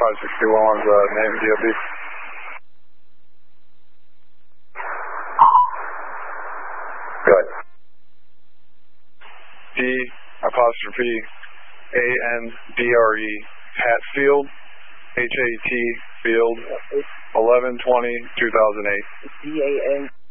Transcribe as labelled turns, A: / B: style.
A: 561's name, DOB.
B: Good.
A: D''P', Hatfield, H-A-T, Field, 11/20/2008.
C: D-A-N.